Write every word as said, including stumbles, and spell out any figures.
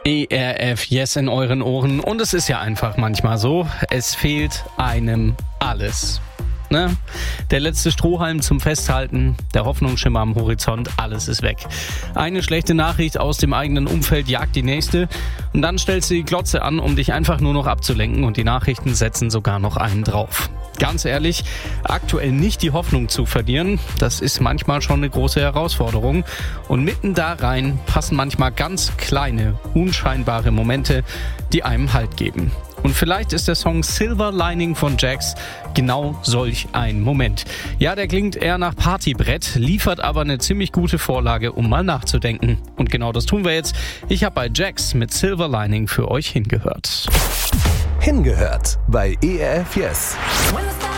E R F Yes in euren Ohren. Und es ist ja einfach manchmal so, es fehlt einem alles. Ne? Der letzte Strohhalm zum Festhalten, der Hoffnungsschimmer am Horizont, alles ist weg. Eine schlechte Nachricht aus dem eigenen Umfeld jagt die nächste und dann stellst du die Glotze an, um dich einfach nur noch abzulenken und die Nachrichten setzen sogar noch einen drauf. Ganz ehrlich, aktuell nicht die Hoffnung zu verlieren, das ist manchmal schon eine große Herausforderung. Und mitten da rein passen manchmal ganz kleine, unscheinbare Momente, die einem Halt geben. Und vielleicht ist der Song Silver Lining von Jax genau solch ein Moment. Ja, der klingt eher nach Partybrett, liefert aber eine ziemlich gute Vorlage, um mal nachzudenken. Und genau das tun wir jetzt. Ich habe bei Jax mit Silver Lining für euch hingehört. Hingehört bei E R F Yes.